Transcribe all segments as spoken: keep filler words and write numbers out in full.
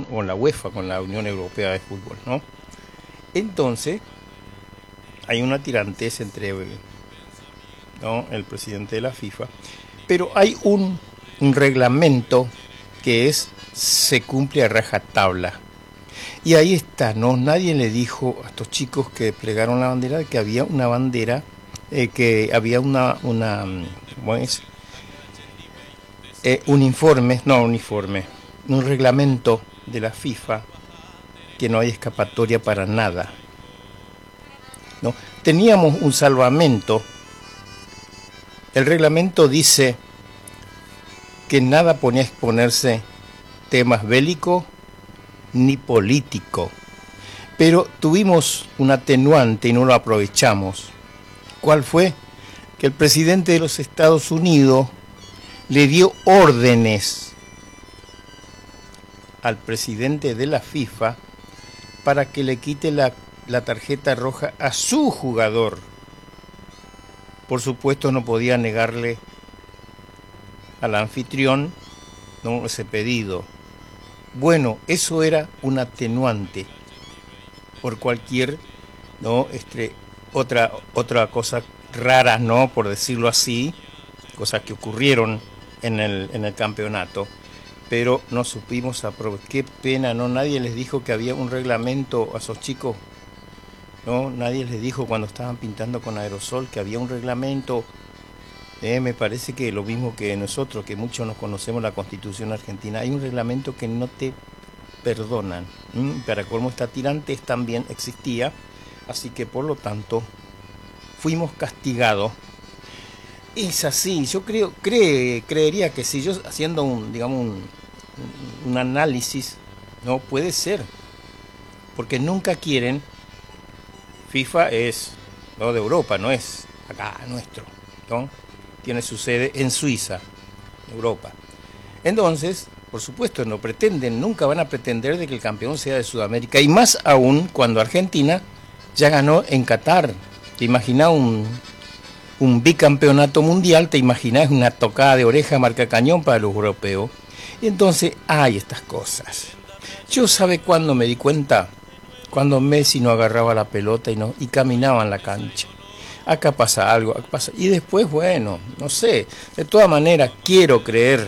o la UEFA, con la Unión Europea de Fútbol, ¿no? Entonces, hay una tirantez entre, ¿no?, el presidente de la FIFA, pero hay un, un reglamento que es, se cumple a rajatabla. Y ahí está, ¿no? Nadie le dijo a estos chicos que plegaron la bandera que había una bandera, eh, que había una, una ¿cómo es? Eh, un informe, no un informe, un reglamento de la FIFA, que no hay escapatoria para nada, ¿no? Teníamos un salvamento. El reglamento dice que nada ponía a exponerse temas bélicos ni político, pero tuvimos un atenuante y no lo aprovechamos. ¿Cuál fue? Que el presidente de los Estados Unidos le dio órdenes al presidente de la FIFA para que le quite la, la tarjeta roja a su jugador. Por supuesto, no podía negarle al anfitrión, ¿no?, ese pedido. Bueno, eso era un atenuante por cualquier, ¿no?, este, otra, otra cosa rara, ¿no?, por decirlo así, cosas que ocurrieron en el, en el campeonato, pero no supimos aprovechar. Qué pena, ¿no? Nadie les dijo que había un reglamento a esos chicos, ¿no? Nadie les dijo cuando estaban pintando con aerosol que había un reglamento. Eh, me parece que lo mismo que nosotros, que muchos nos conocemos la Constitución Argentina, hay un reglamento que no te perdonan. ¿Mm? Para colmo, esta tirantez también existía, así que por lo tanto fuimos castigados. Es así, yo creo, cree, creería que si yo haciendo un, digamos, un, un análisis, no puede ser, porque nunca quieren. FIFA es, ¿no?, de Europa, no es acá nuestro, ¿no? Tiene su sede en Suiza, Europa. Entonces, por supuesto, no pretenden, nunca van a pretender de que el campeón sea de Sudamérica, y más aún cuando Argentina ya ganó en Qatar. ¿Te imaginas un, un bicampeonato mundial? ¿Te imaginas una tocada de oreja marca cañón para los europeos? Y entonces hay estas cosas. Yo, ¿sabe cuándo me di cuenta? Cuando Messi no agarraba la pelota y, no, y caminaba en la cancha. Acá pasa algo, acá pasa. Y después, bueno, no sé, de todas maneras quiero creer,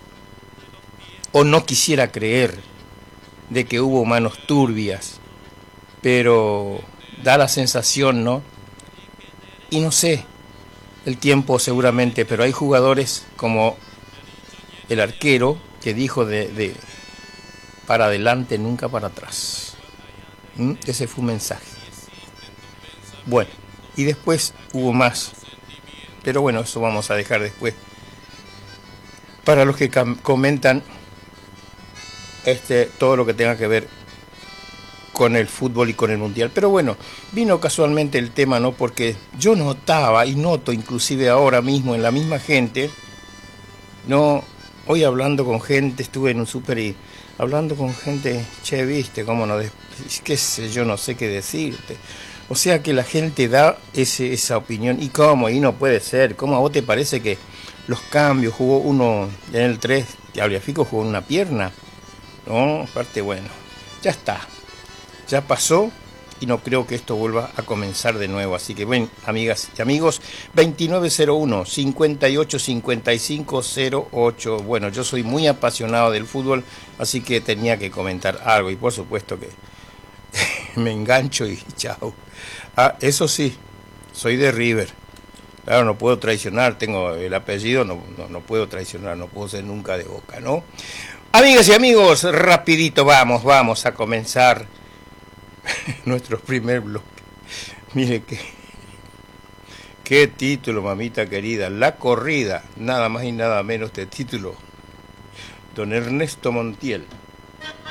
o no quisiera creer, de que hubo manos turbias, pero da la sensación, ¿no? Y no sé, el tiempo seguramente, pero hay jugadores como el arquero que dijo de, de para adelante, nunca para atrás. ¿Mm? Ese fue un mensaje. Bueno, y después hubo más, pero bueno, eso vamos a dejar después para los que comentan este, todo lo que tenga que ver con el fútbol y con el mundial. Pero bueno, vino casualmente el tema, ¿no? Porque yo notaba y noto inclusive ahora mismo en la misma gente, no, hoy hablando con gente, estuve en un súper y hablando con gente, che, viste, cómo no, qué sé yo, no sé qué decirte. O sea que la gente da ese, esa opinión. ¿Y cómo? Y no puede ser. ¿Cómo a vos te parece que los cambios, jugó uno en el tres, Tagliafico jugó una pierna? No, aparte, bueno, ya está. Ya pasó y no creo que esto vuelva a comenzar de nuevo. Así que, bueno, amigas y amigos, veintinueve cero uno, cincuenta y ocho cincuenta y cinco cero ocho. Bueno, yo soy muy apasionado del fútbol, así que tenía que comentar algo. Y por supuesto que me engancho y chao. Ah, eso sí, soy de River. Claro, no puedo traicionar, tengo el apellido, no, no, no puedo traicionar, no puedo ser nunca de Boca, ¿no? Amigas y amigos, rapidito vamos, vamos a comenzar nuestro primer bloque. Mire qué, qué título, mamita querida, La Corrida, nada más y nada menos de título, don Ernesto Montiel.